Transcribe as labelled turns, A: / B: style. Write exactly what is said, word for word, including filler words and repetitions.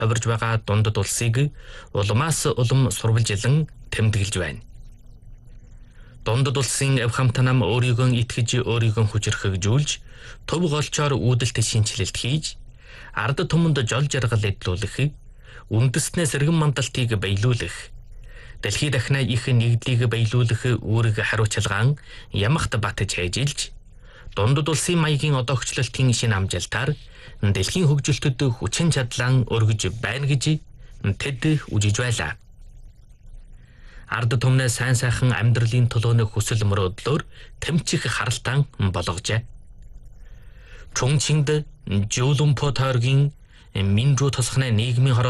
A: хувирж байгаа дундад улсыг улмаас улам сурвалжилан тэмдэглэж байна. Дундад улсын авхамт нам өөрийгөө итгэж өөрийгөө хүчрхэгжүүлж, төв голчоор үүдэлт шинжилэлт хийж, ард түмэнд жол жаргал эдлүүлэх, үндэснээ сэргэн мандалтыг баялуулах, дэлхий дахнаа их нэгдлийг баялуулах үүрэг хариуцлагаан ямагт батж хайжилж, дундад улсын маягийн одоогчлолтын шинэ амжилтаар дэлхийн хөгжилтөд хүчин чадлан өргөж байна гэж тэд үжиж байлаа. Ард түмнээ сайн сайхан амьдралын төлөөний хүсэл мөрөөдлөөр тэмчих харалтан болгожээ. Чунчинд Жуулумпо тойргийн Минжу тосхны нийгмийн